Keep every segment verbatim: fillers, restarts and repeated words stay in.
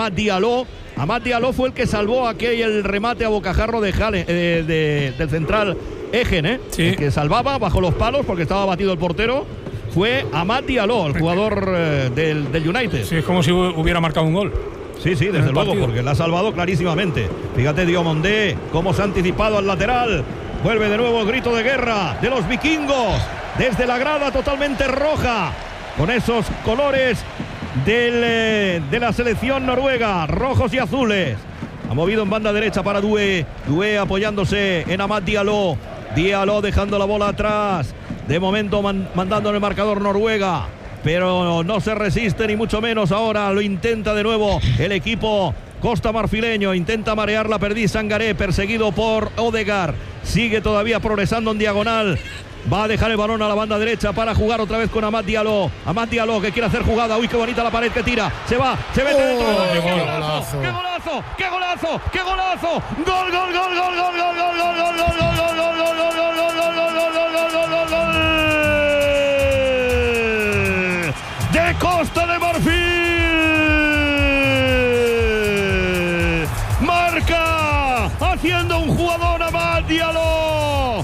Amad Diallo. Amad Diallo fue el que salvó aquel remate a bocajarro de Jale, eh, de, del central Egen, ¿eh? Sí. El que salvaba bajo los palos porque estaba batido el portero fue Amad Diallo, el jugador eh, del, del United. Sí, es como si hubiera marcado un gol. Sí, sí, desde luego, partido. Porque la ha salvado clarísimamente. Fíjate Diomondé, cómo se ha anticipado al lateral. Vuelve de nuevo el grito de guerra de los vikingos desde la grada totalmente roja, con esos colores del, eh, de la selección noruega, rojos y azules. Ha movido en banda derecha para Doué. Doué apoyándose en Amad Diallo. Diallo dejando la bola atrás. De momento man, mandando en el marcador Noruega. Pero no se resiste ni mucho menos. Ahora lo intenta de nuevo el equipo costa marfileño. Intenta marear la perdiz Sangaré, perseguido por Odegaard. Sigue todavía progresando en diagonal. Va a dejar el balón a la banda derecha para jugar otra vez con Amad Diallo. Amad Diallo que quiere hacer jugada. Uy, qué bonita la pared que tira. Se va, se mete oh, dentro. ¡Qué golazo! ¡Qué golazo! ¡Qué golazo! ¡Qué golazo! ¡Gol, gol, gol, gol, gol, gol, gol, gol, gol, gol, gol, gol, gol, gol, gol, gol, gol, gol, gol, gol! De Costa de Marfil. Marca haciendo un jugador Amad Diallo.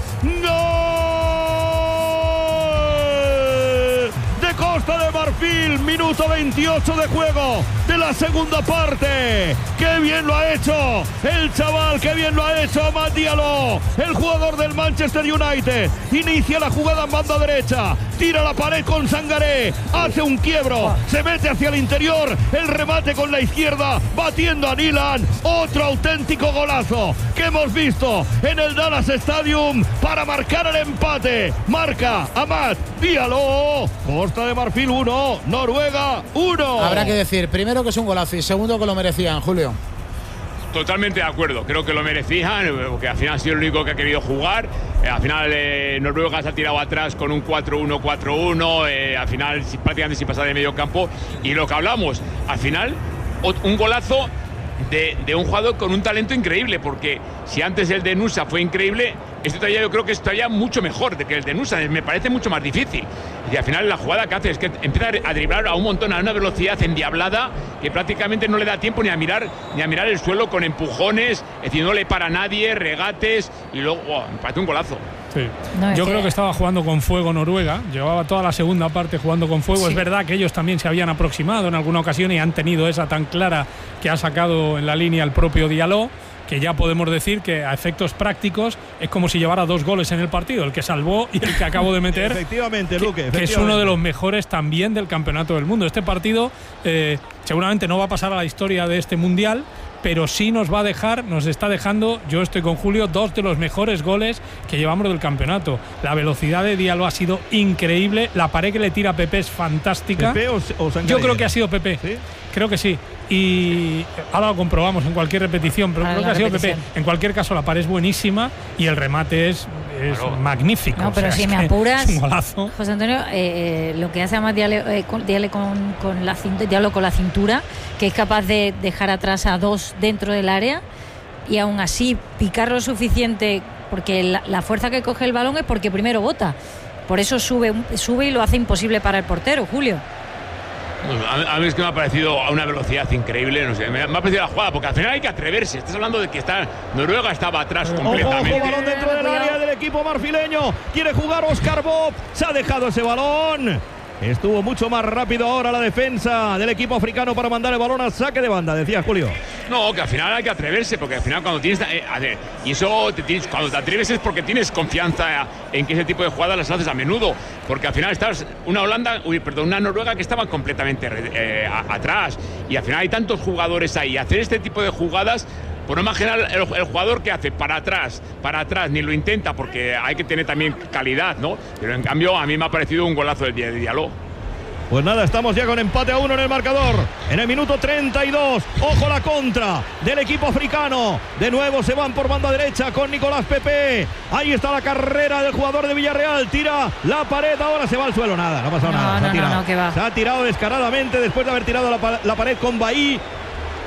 Gol de Costa de Marfil. Minuto veintiocho de juego de la segunda parte. ¡Qué bien lo ha hecho el chaval! ¡Qué bien lo ha hecho Amad Diallo! El jugador del Manchester United. Inicia la jugada en banda derecha. Tira la pared con Sangaré. Hace un quiebro. Se mete hacia el interior. El remate con la izquierda. Batiendo a Nilan. Otro auténtico golazo que hemos visto en el Dallas Stadium para marcar el empate. Marca Amad Diallo. Costa de Marfil uno. Noruega uno. Habrá que decir, primero que es un golazo y segundo que lo merecían, Julio. Totalmente de acuerdo, creo que lo merecían, porque al final ha sido el único que ha querido jugar. Eh, al final eh, Noruega se ha tirado atrás con un cuatro uno cuatro uno, eh, al final prácticamente sin pasar de medio campo. Y lo que hablamos, al final un golazo de, de un jugador con un talento increíble, porque si antes el de Nusa fue increíble, este todavía yo creo que es todavía mucho mejor de que el de Nusa, me parece mucho más difícil. Y al final la jugada que hace es que empieza a driblar a un montón a una velocidad endiablada que prácticamente no le da tiempo ni a mirar ni a mirar el suelo, con empujones, es decir, no le para a nadie, regates, y luego oh, me parece un golazo. Sí. No, yo que... creo que estaba jugando con fuego Noruega, llevaba toda la segunda parte jugando con fuego. Sí. Es verdad que ellos también se habían aproximado en alguna ocasión y han tenido esa tan clara que ha sacado en la línea el propio Diallo, que ya podemos decir que a efectos prácticos es como si llevara dos goles en el partido, el que salvó y el que acabo de meter. Efectivamente, que, Luque. Que efectivamente. es uno de los mejores también del campeonato del mundo. Este partido eh, seguramente no va a pasar a la historia de este mundial, pero sí nos va a dejar, nos está dejando, yo estoy con Julio, dos de los mejores goles que llevamos del campeonato. La velocidad de Diallo ha sido increíble, la pared que le tira a Pepe es fantástica. ¿Pepe o, o Sangaré? Yo creo que ha sido Pepe, ¿Sí? Creo que sí. Y ahora lo comprobamos en cualquier repetición, pero Ahora creo que ha sido repetición. Pepe. En cualquier caso, la pared es buenísima y el remate es, es Claro. magnífico. No, pero o sea, si es me que apuras, es un golazo. José Antonio, eh, eh, lo que hace Amad Diallo, eh, con, Diallo con, con, la cintura, Diallo con la cintura, que es capaz de dejar atrás a dos dentro del área y aún así picar lo suficiente, porque la, la fuerza que coge el balón es porque primero bota. Por eso sube, sube y lo hace imposible para el portero, Julio. A mí es que me ha parecido a una velocidad increíble, no sé, me ha parecido la jugada, porque al final hay que atreverse. Estás hablando de que está Noruega estaba atrás Ojo, completamente. ojo, balón dentro del área del equipo marfileño. Quiere jugar Oscar Bob. Se ha dejado ese balón. Estuvo mucho más rápido ahora la defensa del equipo africano para mandar el balón al saque de banda, decía Julio. No, que al final hay que atreverse, porque al final cuando tienes eh, a ver, y eso te tienes, cuando te atreves es porque tienes confianza en que ese tipo de jugadas las haces a menudo, porque al final estás una Holanda, uy, perdón, una Noruega que estaba completamente eh, a, atrás, y al final hay tantos jugadores ahí, hacer este tipo de jugadas. Por no imaginar el, el jugador que hace para atrás, para atrás, ni lo intenta, porque hay que tener también calidad, ¿no? Pero en cambio a mí me ha parecido un golazo del de Diallo. Pues nada, estamos ya con empate a uno en el marcador. En el minuto treinta y dos, ojo la contra del equipo africano. De nuevo se van por banda derecha con Nicolás Pepe. Ahí está la carrera del jugador de Villarreal. Tira la pared, ahora se va al suelo. Nada, no ha pasado No, nada. Se no, ha tirado. no, no, que va. Se ha tirado descaradamente después de haber tirado la, la pared con Bailly.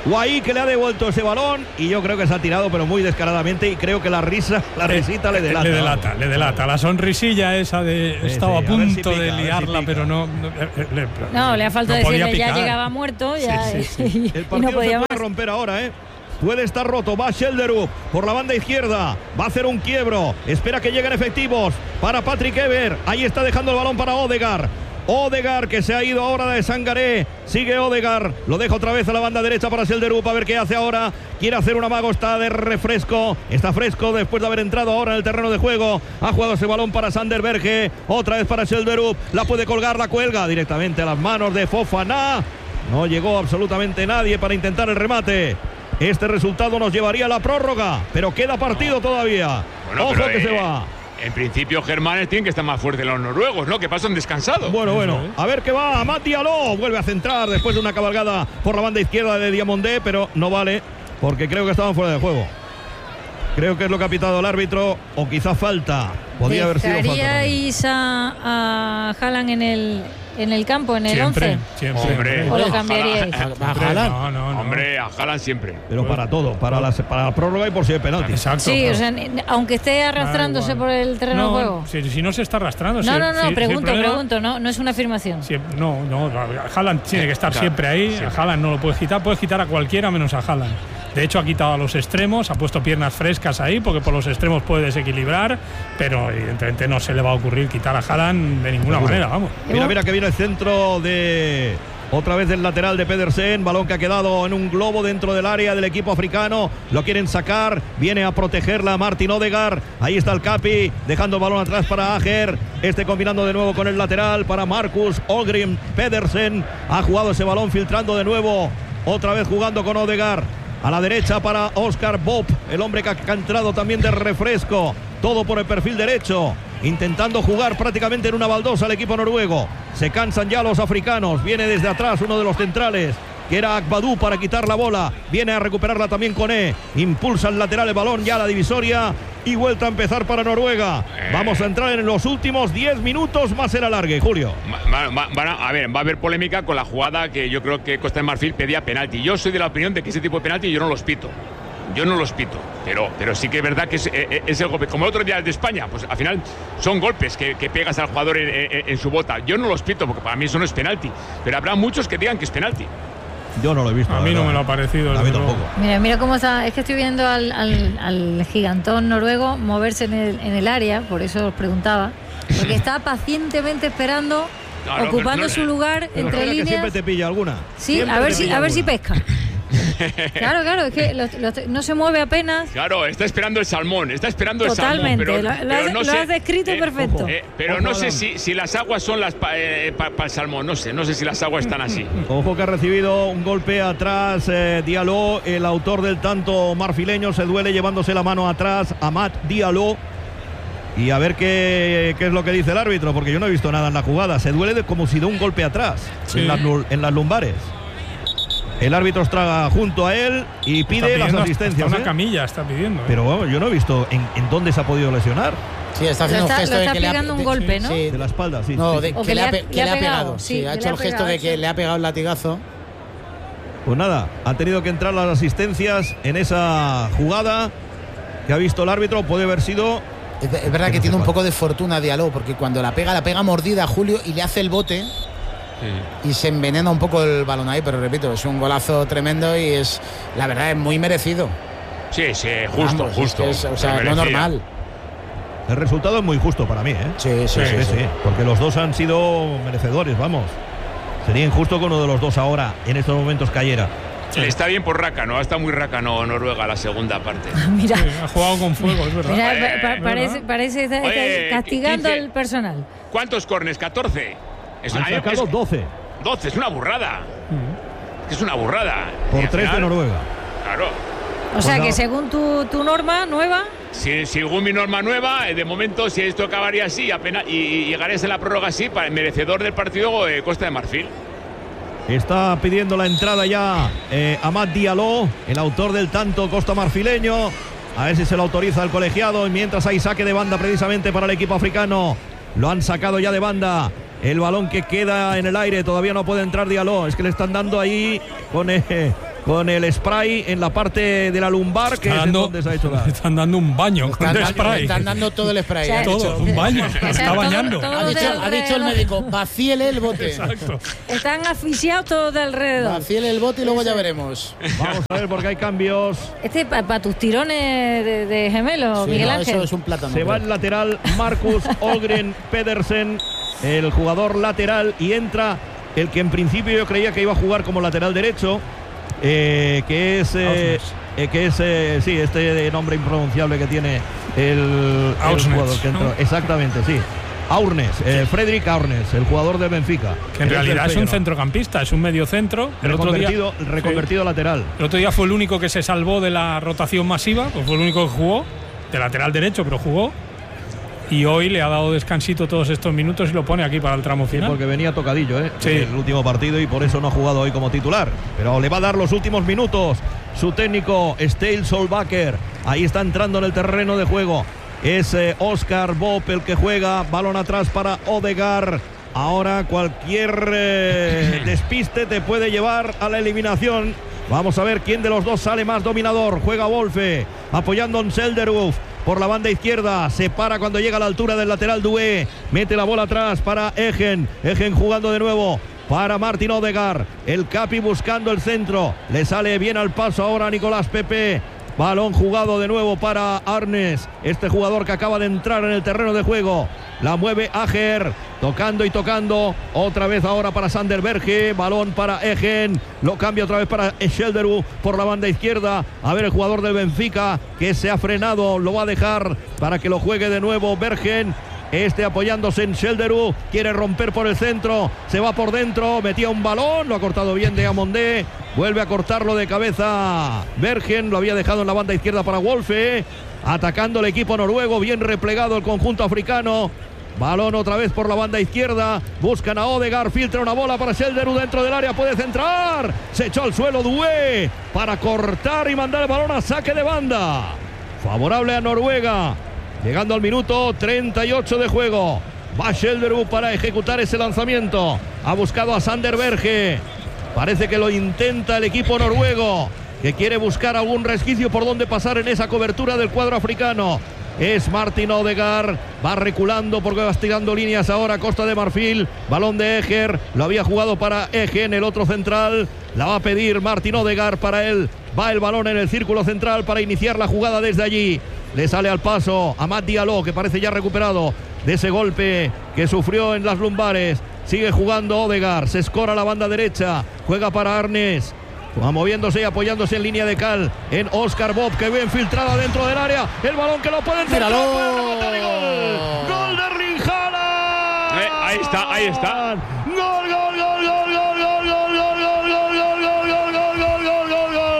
Guaí, que le ha devuelto ese balón, y yo creo que se ha tirado, pero muy descaradamente, y creo que la risa, la risita le delata. Le delata, le delata. La sonrisilla esa de Sí, estaba sí, a a ver si punto pica, de a ver si liarla, pica. pero no. No, le, No, le ha faltado no podía decirle ya picar. llegaba muerto ya, Sí, sí, sí. El y partido no se podía puede más. romper ahora, ¿eh? Puede estar roto. Va Shelderup por la banda izquierda. Va a hacer un quiebro. Espera que lleguen efectivos para Patrick Ever. Ahí está dejando el balón para Odegaard. Odegaard, que se ha ido ahora de Sangaré. Sigue Odegaard. Lo deja otra vez a la banda derecha para Shelderup. A ver qué hace ahora. Quiere hacer un amago. Está de refresco. Está fresco después de haber entrado ahora en el terreno de juego. Ha jugado ese balón para Sander Berge. Otra vez para Shelderup. La puede colgar. La cuelga directamente a las manos de Fofana. No llegó absolutamente nadie para intentar el remate. Este resultado nos llevaría a la prórroga, pero queda partido todavía. Bueno, Ojo pero, que eh, se va. En principio, Germanes tienen que estar más fuertes los noruegos, ¿no? Que pasan descansados. Bueno, bueno, Eso es. a ver qué va. Amat Diallo vuelve a centrar después de una cabalgada por la banda izquierda de Diamondé, pero no vale, porque creo que estaban fuera de juego. Creo que es lo que ha pitado el árbitro, o quizás falta. Podría haber sido falta. ¿Dejaríais a, a Haaland en el, en el campo, en el Siempre, once? siempre. Hombre, ¿O lo a cambiaríais? Haaland- ¿A Haaland? No, no, no. Hombre, a Haaland siempre. Pero para todo, para la, para la prórroga y por si hay penalti. Exacto. Sí, claro. o sea, ni- aunque esté arrastrándose igual. por el terreno no, de juego. Si, si no se está arrastrando. No, si- no, no, si- si el pregunto, problema- pregunto, no, no es una afirmación. si- no, no, Haaland tiene que estar Claro, siempre ahí. siempre. A Haaland no lo puedes quitar. Puedes quitar a cualquiera menos a Haaland. De hecho, ha quitado a los extremos, ha puesto piernas frescas ahí, porque por los extremos puede desequilibrar, pero evidentemente no se le va a ocurrir quitar a Haaland de ninguna Seguro. manera, vamos. Mira, mira que viene el centro de... Otra vez del lateral de Pedersen, balón que ha quedado en un globo dentro del área del equipo africano, lo quieren sacar, viene a protegerla Martin Odegaard, ahí está el Capi, dejando el balón atrás para Ager, este combinando de nuevo con el lateral para Marcus Ogrim. Pedersen ha jugado ese balón filtrando de nuevo, otra vez jugando con Odegaard. A la derecha para Oscar Bob, el hombre que ha entrado también de refresco. Todo por el perfil derecho, intentando jugar prácticamente en una baldosa al equipo noruego. Se cansan ya los africanos. Viene desde atrás uno de los centrales, que era Akbadou, para quitar la bola. Viene a recuperarla también Koné. Impulsa el lateral el balón ya a la divisoria. Y vuelta a empezar para Noruega. Vamos a entrar en los últimos diez minutos más el alargue, Julio. Va- va- van a, a ver, va a haber polémica con la jugada que yo creo que Costa de Marfil pedía penalti. Yo soy de la opinión de que ese tipo de penalti yo no los pito. Yo no los pito, pero, pero sí que es verdad que es, es, es el golpe. Como el otro día el de España, pues al final son golpes que, que pegas al jugador en, en- en su bota. Yo no los pito porque para mí eso no es penalti. Pero habrá muchos que digan que es penalti. Yo no lo he visto. A la mí no verdad. me lo ha parecido. A mí desde luego. tampoco. Mira, mira cómo está. Es que estoy viendo al, al- al gigantón noruego moverse en el, en el área, por eso os preguntaba. Porque está pacientemente esperando, No, no, ocupando no, su lugar Pero entre espera que líneas. siempre te pilla alguna. Sí, Siempre a ver te si, pilla a ver si alguna. pesca. Claro, claro, es que lo- lo- no se mueve apenas. Claro, está esperando el salmón, está esperando el Totalmente, salmón. Pero, lo- lo pero has- no lo sé, has descrito perfecto. eh, pero Ojo, no sé Adam. si, si las aguas son las para el salmón, no sé, no sé si las aguas están así. Ojo que ha recibido un golpe atrás eh, Diallo, el autor del tanto marfileño, se duele llevándose la mano atrás, Amat Diallo. Y a ver qué, qué es lo que dice el árbitro, porque yo no he visto nada en la jugada. Se duele de, como si de un golpe atrás, Sí. en, las, lu- en las lumbares. El árbitro está junto a él y Está pide pidiendo las hasta- asistencias. hasta una ¿eh? camilla está pidiendo. ¿eh? Pero bueno, yo no he visto en, en dónde se ha podido lesionar. Sí, está haciendo Lo está- un gesto lo de está que le ha pegando un de- golpe, ¿no? sí. De la espalda, sí. No, sí, de sí. O que, le ha, pe- que le ha pegado. sí, Sí, que ha le hecho ha el gesto pegado, de que sí. le ha pegado el latigazo. Pues nada, han tenido que entrar las asistencias en esa jugada que ha visto el árbitro. Puede haber sido... Es, es verdad que no tiene sé un cuál. poco de fortuna Diallo, porque cuando la pega, la pega mordida a Julio y le hace el bote y se envenena un poco el balón ahí, pero repito, es un golazo tremendo y es, la verdad, es muy merecido. Sí, sí, justo, Vamos, justo. es que es, o sea, Lo no merecía. normal. El resultado es muy justo para mí, ¿eh? Sí, sí, sí. Sí, sí. sí, porque los dos han sido merecedores, vamos. Sería injusto que uno de los dos ahora, en estos momentos, cayera. Está bien por Rácano, está muy Rácano Noruega la segunda parte. Mira, Sí, ha jugado con fuego, es verdad. mira, Eh, pa- pa- parece, parece está- está Oye, castigando quince. al personal. ¿Cuántos cornes? ¿catorce? Es, Han a mí- sacado es- doce doce, es una burrada. Mm. Es una burrada. Y por al tres de final, Noruega. Claro. O sea Pues que no. según tu, tu norma nueva, Si, según mi norma nueva, eh, de momento, si esto acabaría así apenas, y, y llegarías en la prórroga así, para el merecedor del partido, eh, Costa de Marfil. Está pidiendo la entrada ya eh, Amat Diallo, el autor del tanto costa marfileño. A ver si se lo autoriza el colegiado. Y mientras hay saque de banda precisamente para el equipo africano. Lo han sacado ya de banda. El balón que queda en el aire. Todavía no puede entrar Diallo. Es que le están dando ahí con, eh, con el spray en la parte de la lumbar, que Está es dando- en donde se ha hecho la... Están dando un baño con Están, el dan- spray. están dando todo el spray. O sea, ha Todo, dicho. un baño. O sea, Está todo- bañando. todo- Ha dicho, de ha dicho el alrededor. médico, vacíele el bote. Exacto. Están asfixiados todos de alrededor. Vacíele el bote y luego ya veremos. Vamos a ver porque hay cambios. Este para tus tirones de, de gemelos, Sí, Miguel no, Ángel. eso es un plátano. Se va el lateral Marcus Olgren Pedersen, el jugador lateral, y entra el que en principio yo creía que iba a jugar como lateral derecho, eh, que es eh, eh, que es eh, sí, este nombre impronunciable que tiene el, el Aursnes, jugador que entró. ¿no? Exactamente, sí. Aurnes, eh, Fredrik Aurnes, el jugador de Benfica. Que en El realidad es un Feyenoord. centrocampista, es un medio centro. El otro día, Reconvertido, reconvertido lateral. el otro día fue el único que se salvó de la rotación masiva, pues fue el único que jugó, de lateral derecho, pero jugó. Y hoy le ha dado descansito todos estos minutos y lo pone aquí para el tramo Sí, final. porque venía tocadillo, ¿eh? Sí. El último partido y por eso no ha jugado hoy como titular. Pero le va a dar los últimos minutos su técnico, Stale Solbakker. Ahí está entrando en el terreno de juego. Es eh, Oscar Bob el que juega. Balón atrás para Odegaard. Ahora cualquier eh, despiste te puede llevar a la eliminación. Vamos a ver quién de los dos sale más dominador. Juega Wolfe, apoyando en Selderuf. Por la banda izquierda, se para cuando llega a la altura del lateral Doué, mete la bola atrás para Egen, Egen jugando de nuevo para Martin Odegaard, el Capi buscando el centro, le sale bien al paso ahora Nicolás Pepe, balón jugado de nuevo para Arnes, este jugador que acaba de entrar en el terreno de juego, la mueve Ager, tocando y tocando, otra vez ahora para Sander Berge, balón para Egen, lo cambia otra vez para Schelderu por la banda izquierda, a ver el jugador del Benfica que se ha frenado, lo va a dejar para que lo juegue de nuevo Bergen, este apoyándose en Schelderu, quiere romper por el centro, se va por dentro, metía un balón, lo ha cortado bien de Amondé, vuelve a cortarlo de cabeza Bergen, lo había dejado en la banda izquierda para Wolfe, atacando el equipo noruego, bien replegado el conjunto africano. Balón otra vez por la banda izquierda. Buscan a Odegaard. Filtra una bola para Schelderu dentro del área. Puede centrar. Se echó al suelo Doué para cortar y mandar el balón a saque de banda. Favorable a Noruega. Llegando al minuto treinta y ocho de juego. Va Schelderu para ejecutar ese lanzamiento. Ha buscado a Sander Berge. Parece que lo intenta el equipo noruego, que quiere buscar algún resquicio por donde pasar en esa cobertura del cuadro africano. Es Martin Odegaard, va reculando porque va estirando líneas ahora Costa de Marfil, balón de Eger, lo había jugado para Egen, el otro central, la va a pedir Martin Odegaard para él, va el balón en el círculo central para iniciar la jugada desde allí, le sale al paso a Amad Diallo, que parece ya recuperado de ese golpe que sufrió en las lumbares, sigue jugando Odegaard, se escora la banda derecha, juega para Arnes, va moviéndose y apoyándose en línea de cal en Oscar Bob, que ve infiltrada dentro del área, el balón que lo pueden centrar, ¡Míralo! puede rematar y gol, gol de Erling Haaland, Eh, ahí está, ahí está. gol, gol, gol, gol, gol, gol, gol, gol, gol, gol, gol, gol, gol, gol, gol, gol, gol, gol,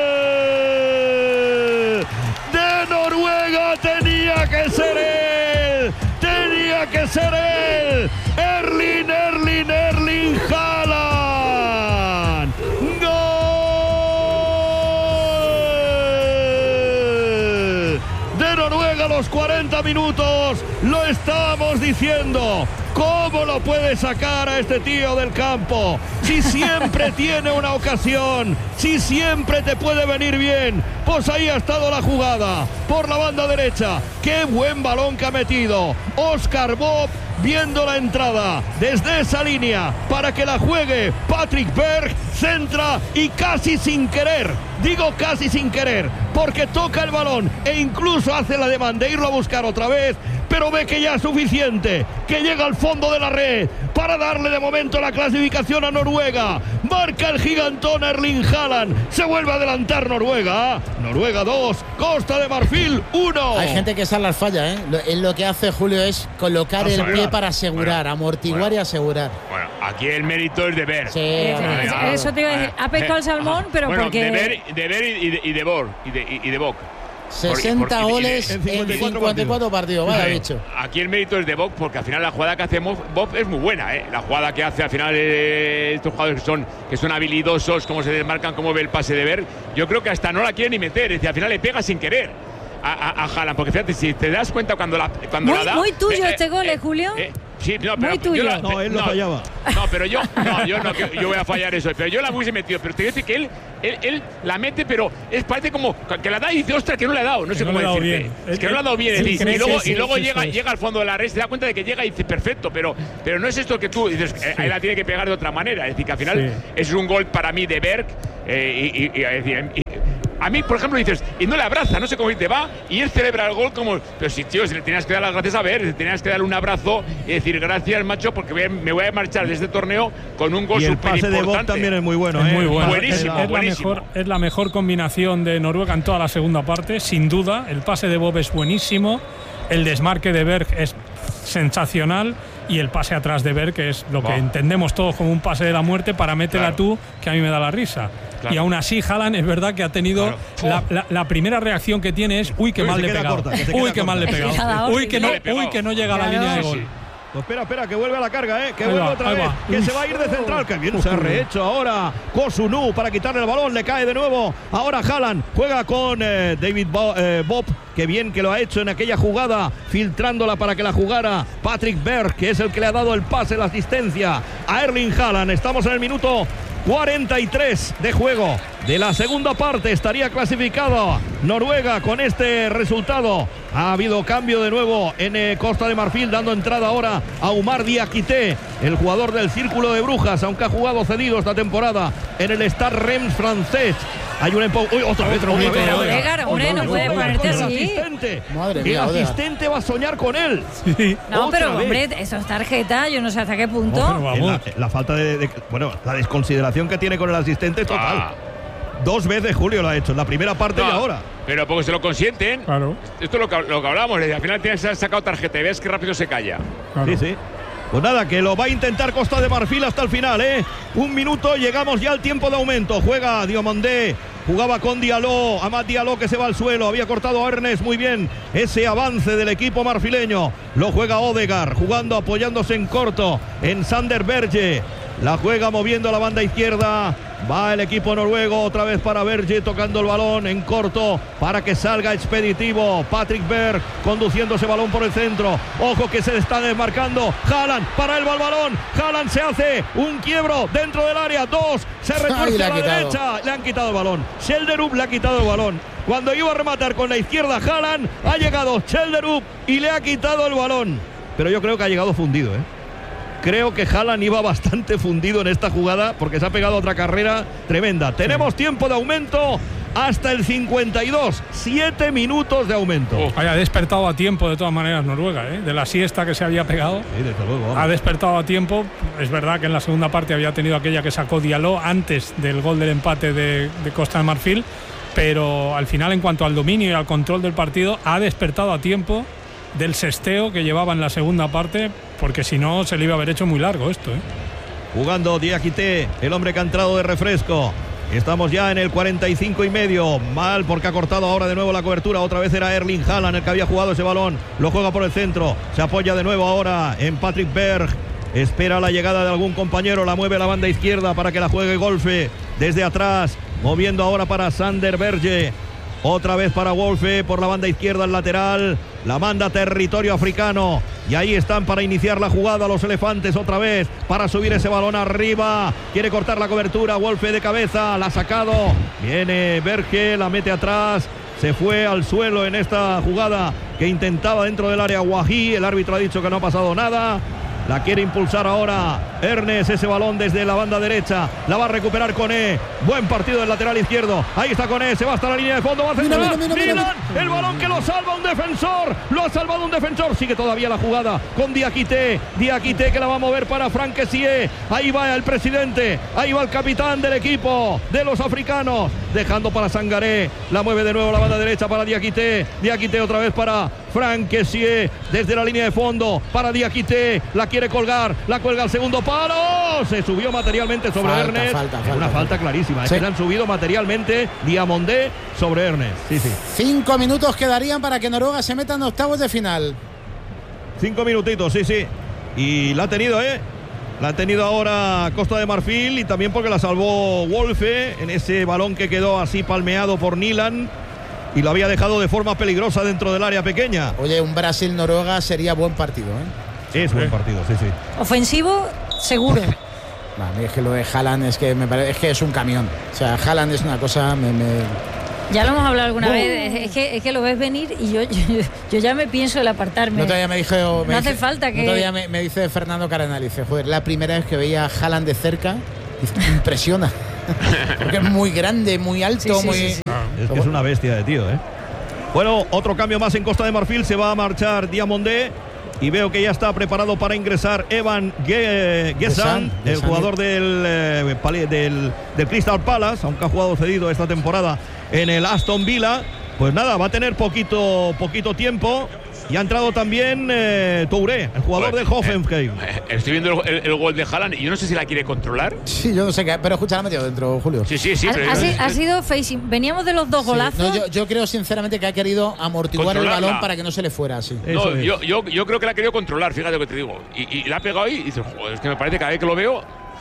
de Noruega, tenía que ser él, tenía que ser él, Erling, Erling, Erling Haaland, de Noruega a los cuarenta minutos, lo estamos diciendo. ¿Cómo lo puede sacar a este tío del campo? Si siempre tiene una ocasión, si siempre te puede venir bien. Pues ahí ha estado la jugada, por la banda derecha. Qué buen balón que ha metido Oscar Bob, viendo la entrada desde esa línea para que la juegue Patrick Berg, centra y casi sin querer, digo casi sin querer, porque toca el balón e incluso hace la demanda de irlo a buscar otra vez, pero ve que ya es suficiente, que llega al fondo de la red para darle de momento la clasificación a Noruega. Marca el gigantón Erling Haaland, se vuelve a adelantar Noruega. Noruega dos, Costa de Marfil uno. Hay gente que sale las falla, ¿eh? Lo, él lo que hace Julio es colocar el Asegurar. pie para asegurar, Bueno, amortiguar bueno. y asegurar. Bueno, aquí el mérito es de ver. Sí, Eh, bueno, eh, claro. Eso te iba a decir. Ha pescado el salmón, pero bueno, porque. de ver, de ver y de, y de Bor y de, y de Bok. sesenta Porque- goles en en cincuenta y cuatro cincuenta y cuatro partidos, vaya Sí. bicho. Aquí el mérito es de Bob, porque al final la jugada que hace Mo- Bob es muy buena, ¿eh? La jugada que hace al final eh, estos jugadores que son, que son habilidosos, cómo se desmarcan, cómo ve el pase de Ver. Yo creo que hasta no la quiere ni meter, es decir, al final le pega sin querer a, a, a Haaland, porque fíjate, si te das cuenta cuando la, cuando Muy- la da. muy tuyo este gol, ¿eh, Julio? Sí, no, pero Muy tuyo. yo la, No, él lo no, fallaba. No, pero yo, no, yo no, que yo voy a fallar eso. Pero yo la hubiese metido. Pero te voy a decir que él, él, él la mete, pero es parece como que la da y dice, ostras, que no le ha dado. No sé no cómo le ha dado decirte. bien. Es que no le ha dado bien. Sí, decir, cree y luego, que sí, y luego sí, llega, sí. llega al fondo de la red, se da cuenta de que llega y dice, perfecto, pero, pero no es esto que tú dices, eh, ahí la tiene que pegar de otra manera. Es decir, que al final Sí. es un gol para mí de Berg. Eh, y, y, y, es decir, y, a mí, por ejemplo, dices, y no le abraza, no sé cómo te va, y él celebra el gol como. Pero si, tío, si le tenías que dar las gracias a ver, le tenías que darle un abrazo y decir gracias, macho, porque voy a, me voy a marchar de este torneo con un gol Y el súper pase de Bob importante. también es muy bueno, Es ¿eh? muy bueno. Buenísimo, es, es la buenísimo. mejor, es la mejor combinación de Noruega en toda la segunda parte, sin duda. El pase de Bob es buenísimo, el desmarque de Berg es sensacional y el pase atrás de Berg es lo que Wow. entendemos todos como un pase de la muerte para métela Claro. tú, que a mí me da la risa. Claro. Y aún así Haaland es verdad que ha tenido Claro. la, la- la primera reacción que tiene es uy, qué Uy, mal se le he queda pegado. corta, que se Uy, queda qué mal le he corta. Es que le ha pegado. dado Uy, que no, horrible. uy, que no llega a la Claro. línea de Sí, gol. sí. Pues espera, espera, que vuelve a la carga, ¿eh? Que Ahí vuelve va, otra ahí vez. va. Que Uf. se va a ir de central. Que bien se ha rehecho ahora Kosunu para quitarle el balón. Le cae de nuevo. Ahora Haaland juega con eh, David Bo- eh, Bob. Que bien que lo ha hecho en aquella jugada, filtrándola para que la jugara Patrick Berg, que es el que le ha dado el pase, la asistencia a Erling Haaland. Estamos en el minuto cuarenta y tres de juego de la segunda parte. Estaría clasificado Noruega con este resultado. Ha habido cambio de nuevo en eh, Costa de Marfil, dando entrada ahora a Umar Diakité, el jugador del Círculo de Brujas, aunque ha jugado cedido esta temporada en el Stade Reims francés. Hay un empo... ¡Uy, otra vez! Otro otra grito vez! de Odegaard, hombre, no puede ponerte Con el así. asistente. Madre El mía, Odegaard. asistente va a soñar con él. Sí. No, Otra pero vez. hombre, eso es tarjeta, yo no sé hasta qué punto. Oh, pero vamos. La, la falta de, de- Bueno, la desconsideración que tiene con el asistente es total. Ah. Dos veces Julio lo ha hecho, en la primera parte No, y ahora. Pero porque se lo consienten. Claro, Esto es lo que, lo que hablamos. Al final tienes que haber sacado tarjeta y ves que rápido se calla. claro. Sí, sí. Pues nada, que lo va a intentar Costa de Marfil hasta el final, ¿eh? Un minuto, llegamos ya al tiempo de aumento. Juega Diomandé, jugaba con Diallo, Amad Diallo que se va al suelo, había cortado a Ernest muy bien ese avance del equipo marfileño. Lo juega Odegaard, jugando, apoyándose en corto en Sander Berge. La juega moviendo a la banda izquierda. Va el equipo noruego otra vez para Berge, tocando el balón en corto para que salga expeditivo. Patrick Berg conduciendo ese balón por el centro. Ojo que se está desmarcando. Haaland, para él va el balón. Haaland se hace un quiebro dentro del área. Dos, se Ay, retuerce le a ha la quitado. derecha. Le han quitado el balón. Schelderup le ha quitado el balón. Cuando iba a rematar con la izquierda Haaland, ha llegado Schelderup y le ha quitado el balón. Pero yo creo que ha llegado fundido, ¿eh? Creo que Haaland iba bastante fundido en esta jugada porque se ha pegado otra carrera tremenda. Tenemos tiempo de aumento hasta el cincuenta y dos. Siete minutos de aumento. Oh. Haya despertado a tiempo de todas maneras Noruega, ¿eh? De la siesta que se había pegado. Sí, desde luego, vamos. Ha despertado a tiempo. Es verdad que en la segunda parte había tenido aquella que sacó Diallo antes del gol del empate de, de Costa de Marfil, pero al final, en cuanto al dominio y al control del partido, ha despertado a tiempo del sesteo que llevaba en la segunda parte, porque si no se le iba a haber hecho muy largo esto, ¿eh? Jugando Diakité, el hombre que ha entrado de refresco. Estamos ya en el cuarenta y cinco y medio. Mal porque ha cortado ahora de nuevo la cobertura. Otra vez era Erling Haaland el que había jugado ese balón. Lo juega por el centro. Se apoya de nuevo ahora en Patrick Berg. Espera la llegada de algún compañero. La mueve a la banda izquierda para que la juegue Wolfe desde atrás. Moviendo ahora para Sander Berge. Otra vez para Wolfe por la banda izquierda, el lateral. La manda territorio africano. Y ahí están para iniciar la jugada los elefantes otra vez. Para subir ese balón arriba. Quiere cortar la cobertura. Wolfe de cabeza. La ha sacado. Viene Berge. La mete atrás. Se fue al suelo en esta jugada que intentaba dentro del área Wahi. El árbitro ha dicho que no ha pasado nada. La quiere impulsar ahora Ernest, ese balón desde la banda derecha. La va a recuperar Koné. Buen partido del lateral izquierdo. Ahí está Koné, se va hasta la línea de fondo. Va a Mira, centrar. mira, mira, mira, Milan, el balón que lo salva un defensor. Lo ha salvado un defensor. Sigue todavía la jugada con Diakité. Diakité que la va a mover para Franck Kessie. Ahí va el presidente. Ahí va el capitán del equipo de los africanos. Dejando para Sangaré. La mueve de nuevo la banda derecha para Diakité. Diakité otra vez para Franck Kessie. Desde la línea de fondo para Diakité. La quiere colgar. La cuelga al segundo palo. Se subió materialmente sobre Falta, Ernest. falta, Es falta, una falta, falta. clarísima. Es Sí. que le han subido materialmente Diamondé sobre Ernest. Sí, sí. Cinco minutos quedarían para que Noruega se meta en octavos de final. Cinco minutitos, sí, sí. Y la ha tenido, ¿eh? La ha tenido ahora Costa de Marfil y también porque la salvó Wolfe en ese balón que quedó así palmeado por Nilan y lo había dejado de forma peligrosa dentro del área pequeña. Oye, un Brasil-Noruega sería buen partido, ¿eh? Es buen partido, sí, sí. Ofensivo, seguro. A mí es que lo de Haaland es que me parece es que es un camión. O sea, Haaland es una cosa. Me, me... Ya lo hemos hablado alguna Oh. vez. Es que, es que lo ves venir y yo, yo, yo ya me pienso el apartarme. El otro día me dijo. Me no hace dice, falta que. El otro día me, me dice Fernando Cardenal. Dice, joder, la primera vez que veía a Haaland de cerca, dice, me impresiona. Porque es muy grande, muy alto, Sí, sí, muy. sí, sí. Es que es una bestia de tío, ¿eh? Bueno, otro cambio más en Costa de Marfil. Se va a marchar Diamondé. Y veo que ya está preparado para ingresar Evan Guessant, el jugador del, eh, del, del Crystal Palace, aunque ha jugado cedido esta temporada en el Aston Villa. Pues nada, va a tener poquito, poquito tiempo. Y ha entrado también eh, Touré, el jugador Bueno, de Hoffenheim. Eh, eh, estoy viendo el, el, el gol de Haaland y yo no sé si la quiere controlar. Sí, yo no sé qué, pero escucha, la ha metido dentro, Julio. Sí, sí, sí. Ha, pero ha yo- si- ha sido facing. Veníamos de los dos Sí, golazos. no, yo, yo creo sinceramente que ha querido amortiguar el Controlarla. balón para que no se le fuera así. Eso No, es. yo, yo, yo creo que la ha querido controlar, fíjate lo que te digo. Y, y la ha pegado ahí y dices, joder, es que me parece que cada vez que lo veo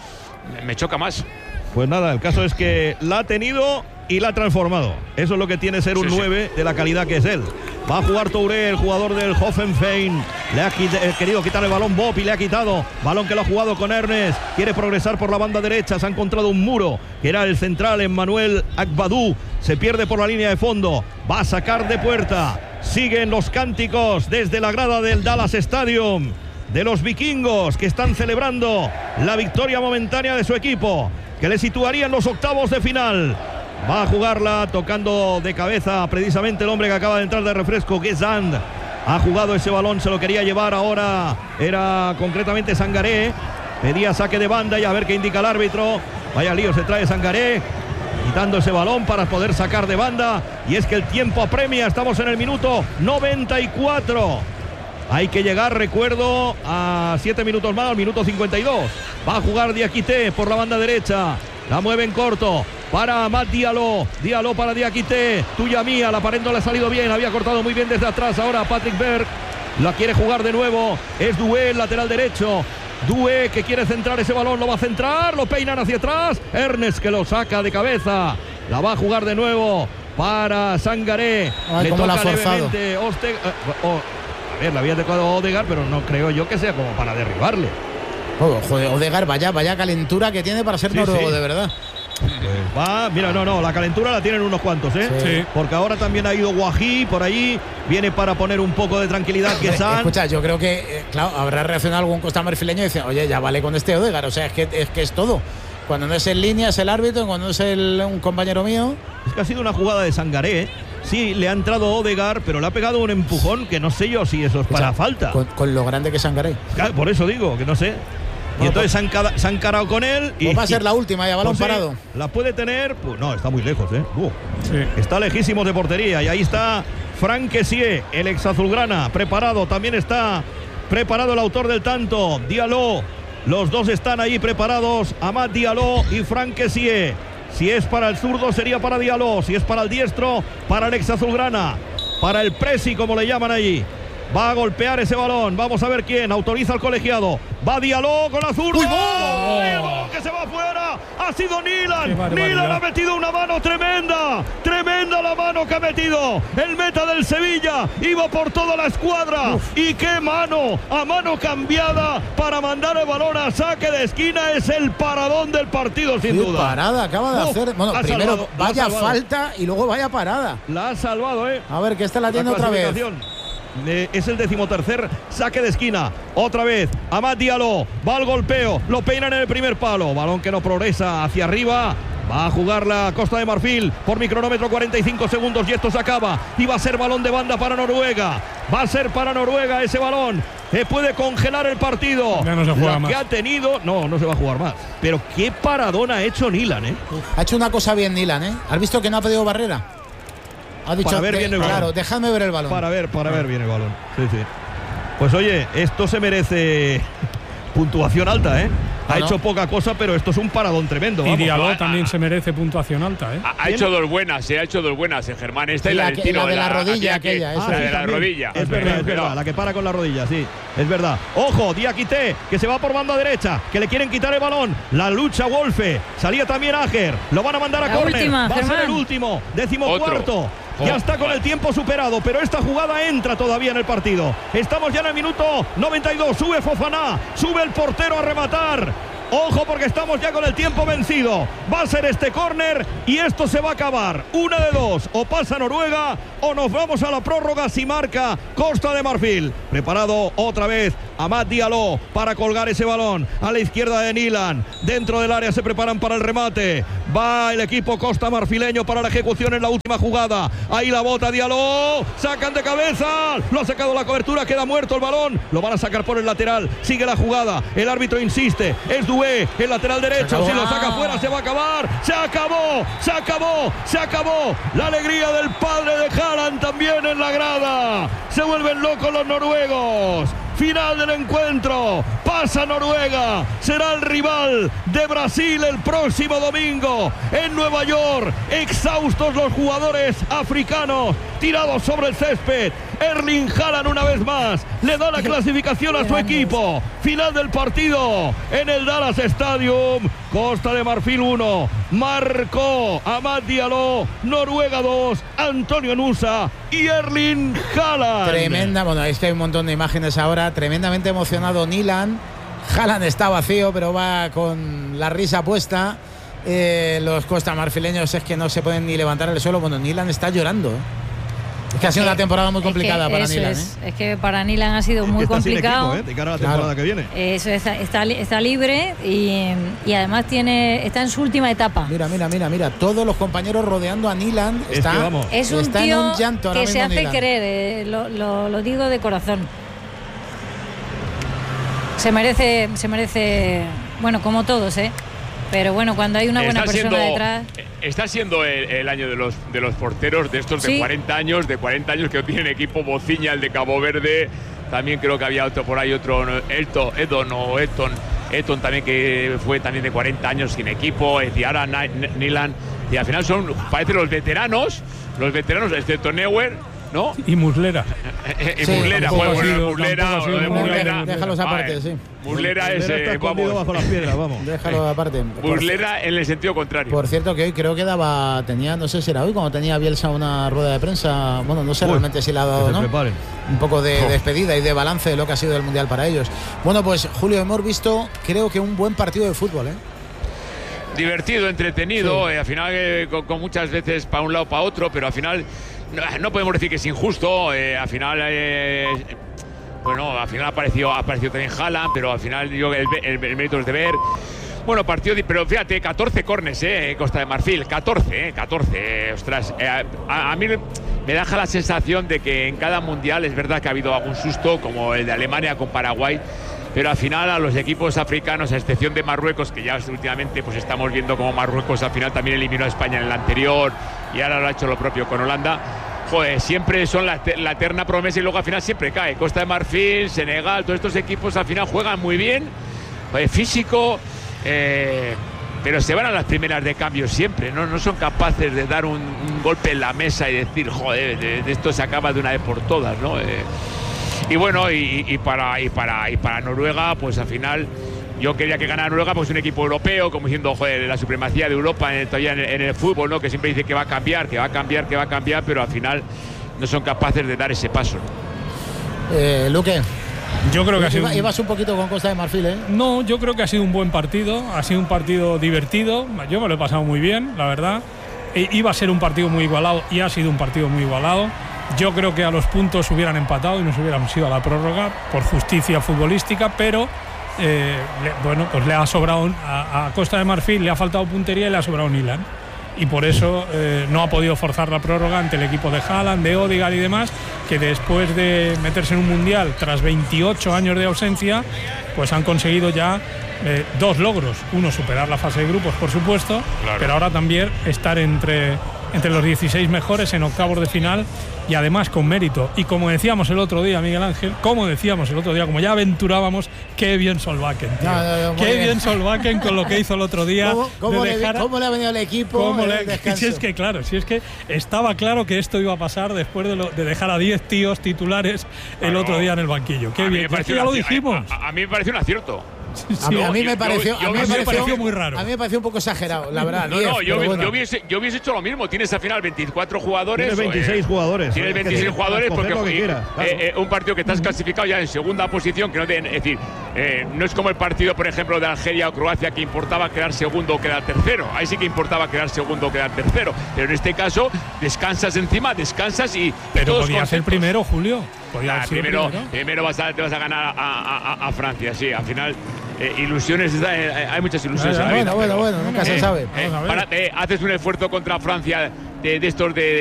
me- me choca más. Pues nada, el caso es que la ha tenido y la ha transformado. Eso es lo que tiene ser un Sí, sí. nueve de la calidad que es él. Va a jugar Touré, el jugador del Hoffenheim. Le ha quit- eh, querido quitar el balón Bob y le ha quitado. Balón que lo ha jugado con Ernest. Quiere progresar por la banda derecha. Se ha encontrado un muro, que era el central, Emmanuel Agbadou. Se pierde por la línea de fondo. Va a sacar de puerta. Siguen los cánticos desde la grada del Dallas Stadium de los vikingos, que están celebrando la victoria momentánea de su equipo, que le situaría en los octavos de final. Va a jugarla tocando de cabeza precisamente el hombre que acaba de entrar de refresco, Guessant. Ha jugado ese balón, se lo quería llevar ahora, era concretamente Sangaré. Pedía saque de banda y a ver qué indica el árbitro. Vaya lío se trae Sangaré, quitando ese balón para poder sacar de banda. Y es que el tiempo apremia, estamos en el minuto noventa y cuatro. Hay que llegar, recuerdo, a siete minutos más, al minuto cincuenta y dos. Va a jugar Diakité por la banda derecha. La mueve en corto para Amad Diallo. Diallo para Diakité. Tuya mía, la pared no le ha salido bien. Había cortado muy bien desde atrás. Ahora Patrick Berg la quiere jugar de nuevo. Es Doué, el lateral derecho. Doué que quiere centrar ese balón. Lo va a centrar. Lo peinan hacia atrás. Ernest que lo saca de cabeza. La va a jugar de nuevo para Sangaré. Ay, Le cómo la toca ha forzado. levemente Oste- eh, oh, a ver, la había tocado Odegaard, pero no creo yo que sea como para derribarle. Oh, joder, Odegaard, vaya, vaya calentura que tiene para ser Sí, noruego, sí. de verdad. Pues va, mira, no, no, la calentura la tienen unos cuantos, ¿eh? Sí. Porque ahora también ha ido Guají por allí, viene para poner un poco de tranquilidad Hombre, Guessant. escucha, yo creo que, eh, claro, habrá reaccionado algún costamarfileño y dice, oye, ya vale con este Odegaard, o sea, es que es, que es todo. Cuando no es en línea es el árbitro, cuando no es el, un compañero mío. Es que ha sido una jugada de Sangaré, ¿eh? Sí, le ha entrado Odegaard, pero le ha pegado un empujón que no sé yo si eso es para O sea, falta. Con, con lo grande que es Sangaré. Claro, por eso digo, que no sé. Y Bueno, entonces se han, cada- se han carado con él y Pues va a ser la última, ya balón pues sí, parado. la puede tener, pues no, está muy lejos, ¿eh? Uh. Sí. Está lejísimo de portería y ahí está Frank Kessié, el ex azulgrana, preparado. También está preparado el autor del tanto, Diallo. Los dos están ahí preparados, Amad Diallo y Frank Kessié. Si es para el zurdo sería para Diallo, si es para el diestro, para el ex azulgrana, para el Presi como le llaman allí. Va a golpear ese balón, vamos a ver quién autoriza al colegiado. Va Diallo con la zurda. ¡Uy, ¡Y el balón que se va afuera! Ha sido Qué Nilan. barbaridad. Nilan ha metido una mano tremenda. Tremenda la mano que ha metido el meta del Sevilla. Iba por toda la escuadra. Y qué mano. A mano cambiada para mandar el balón a saque de esquina. Es el paradón del partido, sin Qué duda. parada acaba de Uf, hacer. Bueno, ha primero salvado, la ha vaya salvado. falta y luego vaya parada. La ha salvado, ¿eh? A ver, que esta la tiene La otra vez. clasificación. Eh, es el decimotercer saque de esquina. Otra vez, Amad Diallo. Va al golpeo. Lo peinan en el primer palo. Balón que no progresa hacia arriba. Va a jugar la Costa de Marfil por mi cronómetro, cuarenta y cinco segundos y esto se acaba. Y va a ser balón de banda para Noruega. Va a ser para Noruega ese balón. Eh, puede congelar el partido. Ya no se juega La más. que ha tenido. No, no se va a jugar más. Pero qué paradón ha hecho Nilan, ¿eh? Ha hecho una cosa bien Nilan, ¿eh? ¿Has visto que no ha pedido barrera? Ha dicho, Para ver de- bien el balón. claro, déjame ver el balón. Para ver, para ver bien el balón. Sí, sí. Pues oye, esto se merece puntuación alta, ¿eh? Ha Ah, ¿no? hecho poca cosa, pero esto es un paradón tremendo. Y Vamos. Diallo ah, también ah. se merece puntuación alta, ¿eh? Ha, ha hecho dos buenas, se ha hecho dos buenas en Germán. Esta y Sí, la la del que- tiro. la de la rodilla aquella aquella, que- esa La sí, de la también. rodilla. Es verdad, es verdad, la que para con la rodilla, sí. Es verdad. Ojo, Diakité, que se va por banda derecha, que le quieren quitar el balón. La lucha Wolfe. Salía también Ager. Lo van a mandar a La córner. última, Va a ser Germán. el último. Décimo Otro. cuarto. Ya está con el tiempo superado, pero esta jugada entra todavía en el partido. Estamos ya en el minuto noventa y dos. Sube Fofana, sube el portero a rematar. Ojo porque estamos ya con el tiempo vencido. Va a ser este córner y esto se va a acabar. Una de dos. O pasa Noruega o nos vamos a la prórroga si marca Costa de Marfil. Preparado otra vez Amad Diallo para colgar ese balón. A la izquierda de Nilan. Dentro del área se preparan para el remate. Va el equipo costa marfileño para la ejecución en la última jugada. Ahí la bota Diallo. Sacan de cabeza. Lo ha sacado la cobertura. Queda muerto el balón. Lo van a sacar por el lateral. Sigue la jugada. El árbitro insiste. Es Dué. El lateral derecho. Si lo saca fuera se va a acabar. Se acabó. Se acabó. Se acabó. La alegría del padre de Haaland también en la grada. Se vuelven locos los noruegos. Final del encuentro, pasa Noruega, será el rival de Brasil el próximo domingo en Nueva York. Exhaustos los jugadores africanos, tirados sobre el césped. Erling Haaland una vez más le da la clasificación a su equipo. Final del partido en el Dallas Stadium. Costa de Marfil uno, marcó Amad Diallo, Noruega dos, Antonio Nusa y Erling Haaland. Tremenda, bueno, es que hay un montón de imágenes ahora. Tremendamente emocionado Nilan. Haaland está vacío, pero va con la risa puesta. Eh, los costamarfileños es que no se pueden ni levantar del suelo. Bueno, Nilan está llorando, ¿eh? Es que ha sido una temporada muy complicada para Nilan. Es, ¿eh? es que para Nilan ha sido muy está complicado. Sin equipo, ¿eh? De cara a la temporada claro. que viene. Eso está, está, está libre y, y además tiene está en su última etapa. Mira, mira, mira, mira. Todos los compañeros rodeando a Nilan. Es, está, que vamos. es un está tío en un llanto que se hace Nilan. querer. Eh, lo, lo, lo digo de corazón. Se merece, se merece, bueno, como todos, ¿eh? Pero bueno, cuando hay una buena está persona siendo, detrás. Está siendo el, el año de los de los porteros de estos sí. de cuarenta años, de cuarenta años que no tienen equipo. Bociña, el de Cabo Verde. También creo que había otro por ahí, otro Elton, Edon o Eton, Eton también que fue también de cuarenta años sin equipo. Y ahora Nilan. Y al final son, parece los veteranos, los veteranos, excepto Neuer, ¿no? Y Muslera. y sí, Muslera, bueno, bueno, Muslera, sido, de Muslera. Déjalos aparte, sí. Muslera es eh, vamos. bajo las piedras, vamos. Déjalo aparte. Muslera en el sentido contrario. Por cierto que hoy creo que daba, tenía, no sé si era hoy, cuando tenía Bielsa una rueda de prensa, bueno, no sé Uy, realmente si la ha dado o no. Preparen. Un poco de despedida y de balance de lo que ha sido el Mundial para ellos. Bueno, pues Julio, hemos visto, creo que un buen partido de fútbol, ¿eh? Divertido, entretenido, sí. eh, al final eh, con, con muchas veces para un lado para otro, pero al final no, no podemos decir que es injusto, eh, al final eh, bueno, al final ha aparecido, ha aparecido también Haaland, pero al final yo el, el, el mérito es de ver. Bueno, partido, de, pero fíjate, catorce córners, eh, Costa de Marfil, catorce, eh, catorce, eh, ostras, eh, a, a mí me deja la sensación de que en cada mundial es verdad que ha habido algún susto, como el de Alemania con Paraguay, pero al final a los equipos africanos, a excepción de Marruecos, que ya últimamente pues estamos viendo como Marruecos al final también eliminó a España en el anterior y ahora lo ha hecho lo propio con Holanda, joder, siempre son la, la eterna promesa y luego al final siempre cae. Costa de Marfil, Senegal, todos estos equipos al final juegan muy bien, joder, físico, eh, pero se van a las primeras de cambio siempre, no, no son capaces de dar un, un golpe en la mesa y decir, joder, de, de esto se acaba de una vez por todas, ¿no? Eh, Y bueno, y, y, para, y, para, y para Noruega, pues al final yo quería que ganara Noruega, pues un equipo europeo, como diciendo, joder, la supremacía de Europa en, todavía en, en el fútbol, ¿no? Que siempre dice que va a cambiar, que va a cambiar, que va a cambiar, pero al final no son capaces de dar ese paso, ¿no? Eh, Luque. Yo creo que ha sido un... Ibas un poquito con Costa de Marfil, ¿eh? No, yo creo que ha sido un buen partido, ha sido un partido divertido, yo me lo he pasado muy bien, la verdad. E iba a ser un partido muy igualado y ha sido un partido muy igualado. Yo creo que a los puntos hubieran empatado y nos hubiéramos ido a la prórroga por justicia futbolística, pero eh, le, bueno, pues le ha sobrado a, a Costa de Marfil, le ha faltado puntería y le ha sobrado Nilan. Y por eso eh, no ha podido forzar la prórroga ante el equipo de Haaland, de Odegaard y demás, que después de meterse en un mundial tras veintiocho años de ausencia, pues han conseguido ya eh, dos logros. Uno, superar la fase de grupos, por supuesto, claro, pero ahora también estar entre, entre los dieciséis mejores en octavos de final y además con mérito. Y como decíamos el otro día, Miguel Ángel, como decíamos el otro día, como ya aventurábamos, qué bien Solbakken, tío. No, no, no, qué bien, bien Solbakken con lo que hizo el otro día. ¿Cómo, cómo, de dejar, le, ¿Cómo le ha venido el equipo? Cómo el le, si es que claro, si es que estaba claro que esto iba a pasar después de, lo, de dejar a diez tíos titulares el claro. otro día en el banquillo. Qué bien, es que ya lo dijimos. A, a, a mí me parece un acierto. Sí, A mí, a mí yo- me pareció, yo- a mí yo- me me pareció, pareció muy raro. A mí me pareció un poco exagerado, la verdad. No, diez, no, yo, pero bueno. yo, hubiese, yo hubiese hecho lo mismo. Tienes al final veinticuatro jugadores. Tienes veintiséis eh, jugadores. Tienes Es que veintiséis tienes para jugadores escoger porque lo que eh, quieras, claro. eh, eh, un partido que estás clasificado ya en segunda posición, que no te, es decir, eh, no es como el partido, por ejemplo, de Algeria o Croacia, que importaba quedar segundo o quedar tercero. Ahí sí que importaba quedar segundo o quedar tercero. Pero en este caso, descansas encima, descansas y. Pero todos podía ser contentos. primero, Julio. Podía Ah, haber sido primero, primero. primero vas a, te vas a ganar a, a- a- a Francia, sí. Al final, eh, ilusiones, eh, hay muchas ilusiones. Ya, ya, en la vida, Bueno, bueno, pero, bueno, nunca se eh, sabe. eh, Vamos a ver. para- eh, haces un esfuerzo contra Francia de, de estos de,